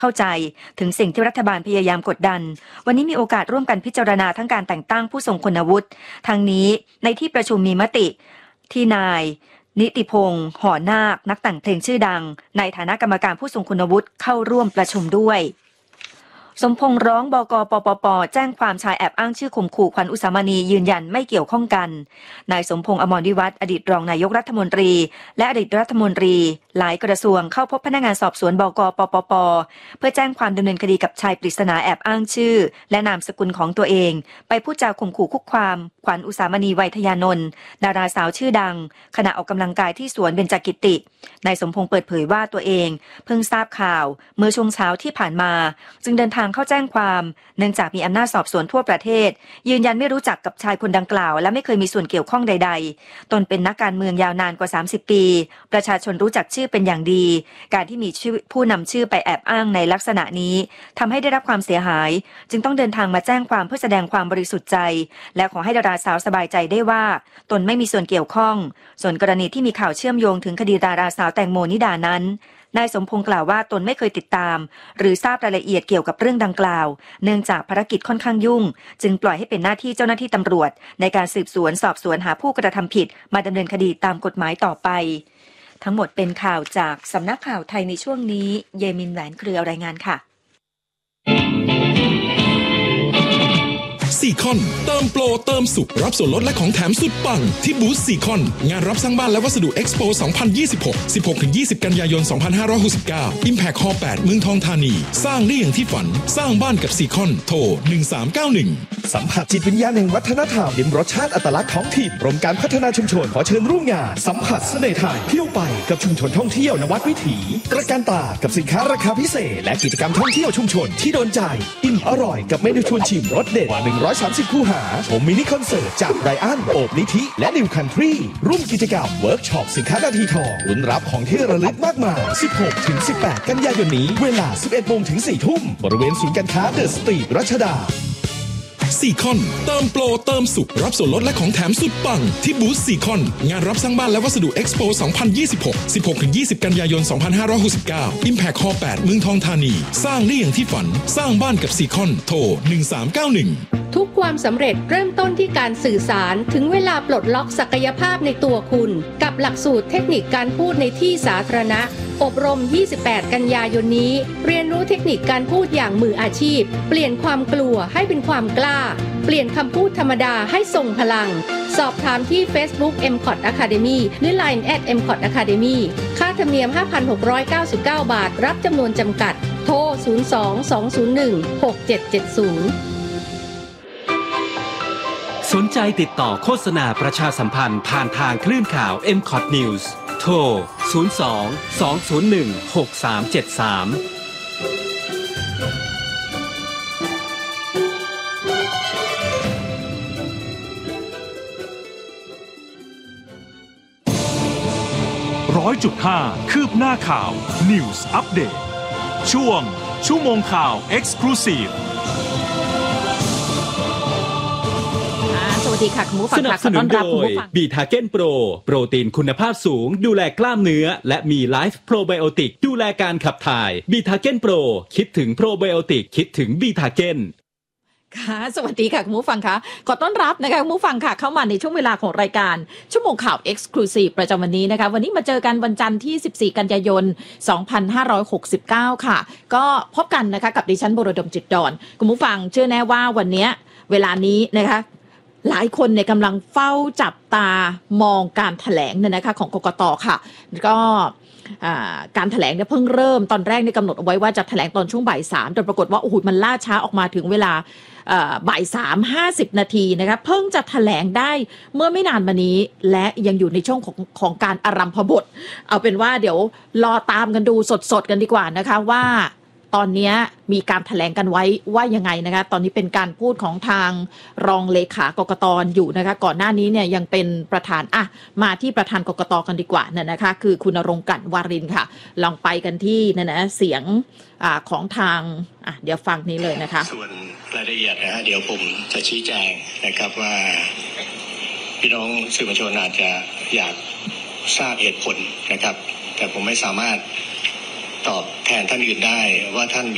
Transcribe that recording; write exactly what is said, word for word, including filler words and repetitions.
เข้าใจถึงสิ่งที่รัฐบาลพยายามกดดันวันนี้มีโอกาสร่วมกันพิจารณาทั้งการแต่งตั้งผู้ทรงคุณวุฒิทั้งนี้ในที่ประชุมมีมติที่นายนิติพงษ์หอนาคนักแต่งเพลงชื่อดังในฐานะกรรมการผู้ทรงคุณวุฒิเข้าร่วมประชุมด้วยสมพงษ์ร้องบก.ปปป.แจ้งความชายแอบอ้างชื่อข่มขู่ขวัญอุสามณียืนยันไม่เกี่ยวข้องกันนายสมพงษ์อมรวิวัฒน์อดีตรองนายกรัฐมนตรีและอดีตรัฐมนตรีหลายกระทรวงเข้าพบพนักงานสอบสวนบก.ปปป.เพื่อแจ้งความดำเนินคดีกับชายปริศนาแอบอ้างชื่อและนามสกุลของตัวเองไปพูดจาข่มขู่คุกความขวัญอุสามณีไวยทยานนท์ดาราสาวชื่อดังขณะออกกำลังกายที่สวนเบญจกิตินายสมพงษ์เปิดเผยว่าตัวเองเพิ่งทราบข่าวเมื่อช่วงเช้าที่ผ่านมาจึงเดินทางเข้าแจ้งความเนื่องจากมีอำนาจสอบสวนทั่วประเทศยืนยันไม่รู้จักกับชายคนดังกล่าวและไม่เคยมีส่วนเกี่ยวข้องใดๆตนเป็นนักการเมืองยาวนานกว่าสามสิบปีประชาชนรู้จักชื่อเป็นอย่างดีการที่มีชื่อผู้นำชื่อไปแอบอ้างในลักษณะนี้ทำให้ได้รับความเสียหายจึงต้องเดินทางมาแจ้งความเพื่อแสดงความบริสุทธิ์ใจและขอให้ดาราสาวสบายใจได้ว่าตนไม่มีส่วนเกี่ยวข้องส่วนกรณีที่มีข่าวเชื่อมโยงถึงคดีดาราสาวแตงโมนิดานั้นนายสมพงษ์กล่าวว่าตนไม่เคยติดตามหรือทราบรายละเอียดเกี่ยวกับเรื่องดังกล่าวเนื่องจากภารกิจค่อนข้างยุ่งจึงปล่อยให้เป็นหน้าที่เจ้าหน้าที่ตำรวจในการสืบสวนสอบสวนหาผู้กระทำผิดมาดำเนินคดีตามกฎหมายต่อไปทั้งหมดเป็นข่าวจากสำนักข่าวไทยในช่วงนี้เยมินแหวนเครือรายงานค่ะซีคอนเติมโปรเติมสุขรับส่วนลดและของแถมสุดปังที่บูธซีคอนงานรับสร้างบ้านและวัสดุเอ็กซ์โป สองพันยี่สิบหก สิบหกถึงยี่สิบ กันยายน สองพันห้าร้อยหกสิบเก้า Impact Hall แปด เมืองทองธานีสร้างได้อย่างที่ฝันสร้างบ้านกับซีคอนโทรหนึ่งสามเก้าหนึ่งสัมผัสจิตวิญญาณแห่งวัฒนธรรมลิ้มรสชาติอัตลักษณ์ท้องถิ่นกรมการพัฒนาชุมชนขอเชิญร่วมงานสัมผัสเสน่ห์ไทยเที่ยวไปกับชุมชนท่องเที่ยวนวัดวิถีตระการตากับสินค้าราคาพิเศษและกิจกรรมท่องเที่ยวชุมชนที่โดนใจอิ่มอร่อยกับเมนูชวนชิมรสเด็ดกว่าหนึ่งร้อยสามสิบคู่หาชมมินิคอนเสิร์ตจากไรอันโอบนิธิและนิวคันทรีร่วมกิจกรรมเวิร์กช็อปสินค้านาทีทองลุ้นรับของที่ระลึกมากมาย สิบหกถึงสิบแปด กันยายนนี้เวลา สิบเอ็ดโมงถึงสี่ทุ่มบริเวณศูนย์การค้าเดอะสตรีทรัชดาซีคอนเติมโปรเติมสุขรับส่วนลดและของแถมสุดปังที่บูธซีคอนงานรับสร้างบ้านและวัสดุเอ็กซ์โป สองพันยี่สิบหก สิบหกถึงยี่สิบ กันยายน สองพันห้าร้อยหกสิบเก้า Impact Hall แปด เมืองทองธานีสร้างได้อย่างที่ฝันสร้างบ้านกับซีคอนโทรหนึ่งสามเก้าหนึ่งทุกความสำเร็จเริ่มต้นที่การสื่อสารถึงเวลาปลดล็อกศักยภาพในตัวคุณกับหลักสูตรเทคนิคการพูดในที่สาธารณะอบรมยี่สิบแปดกันยายนนี้เรียนรู้เทคนิคการพูดอย่างมืออาชีพเปลี่ยนความกลัวให้เป็นความกล้าเปลี่ยนคำพูดธรรมดาให้ทรงพลังสอบถามที่ Facebook เอ็ม คอท Academy หรือ ไลน์ แอท เอ็ม คอท Academy ค่าธรรมเนียม ห้าพันหกร้อยเก้าสิบเก้า บาทรับจำนวนจำกัดโทรศูนย์ สอง สอง ศูนย์ หนึ่ง หก เจ็ด เจ็ด ศูนย์สนใจติดต่อโฆษณาประชาสัมพันธ์ผ่านทางคลื่นข่าว เอ็ม คอท News โทรศูนย์ สอง สอง ศูนย์ หนึ่ง หก สาม เจ็ด สามร้อยจุดห้าคืบหน้าข่าว News Update ช่วงชั่วโมงข่าว Exclusive สวัสดีค่ะคุณผู้ฟังค่ะสนับสนุนโดยบีทาเก้นโปรโปรตีนคุณภาพสูงดูแลกล้ามเนื้อและมีไลฟ์โปรไบโอติกดูแลการขับถ่ายบีทาเก้นโปรคิดถึงโปรไบโอติกคิดถึงบีทาเก้นค่ะสวัสดีค่ะคุณผู้ฟังค่ะขอต้อนรับนะคะคุณผู้ฟังค่ะเข้ามาในช่วงเวลาของรายการชั่วโมงข่าว Exclusive ประจำวันนี้นะคะวันนี้มาเจอกันวันจันทร์ที่สิบสี่กันยายนสองพันห้าร้อยหกสิบเก้าค่ะก็พบกันนะคะกับดิฉันบรดมจิตดอนคุณผู้ฟังเชื่อแน่ว่าวันนี้เวลานี้นะคะหลายคนเนี่ยกำลังเฝ้าจับตามองการแถลงเนี่ยนะคะของกกต.ค่ะก็การแถลงเนี่ยเพิ่งเริ่มตอนแรกเนี่ยกำหนดเอาไว้ว่าจะแถลงตอนช่วงบ่ายสามแต่ปรากฏว่าโอ้โหมันล่าช้าออกมาถึงเวลาบ่ายสามห้าสิบนาทีนะคะเพิ่งจะแถลงได้เมื่อไม่นานมานี้และยังอยู่ในช่วงของของการอารัมภบทเอาเป็นว่าเดี๋ยวรอตามกันดูสดๆกันดีกว่านะคะว่าตอนนี้มีการแถลงกันไว้ว่ายังไงนะคะตอนนี้เป็นการพูดของทางรองเลขากกต.อยู่นะคะก่อนหน้านี้เนี่ยยังเป็นประธานอ่ะมาที่ประธานกกต.กันดีกว่าเนี่ยนะคะคือคุณณรงค์ กลั่นวารินค่ะลองไปกันที่เนี่ยนะเสียงอ่าของทางอ่ะเดี๋ยวฟังนี้เลยนะคะส่วนรายละเอียดนะฮะเดี๋ยวผมจะชี้แจงนะครับว่าพี่น้องสื่อมวลชนอาจจะอยากทราบเหตุผลนะครับแต่ผมไม่สามารถตอบแทนท่านอื่นได้ว่าท่าน